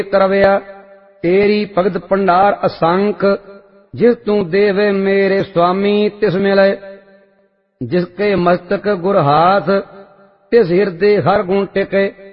करवया तेरी भगत भंडार असंख जिस तू देवे मेरे स्वामी तिस मिले जिसके मस्तक गुर हाथ तिस हृदय हर गुण टिके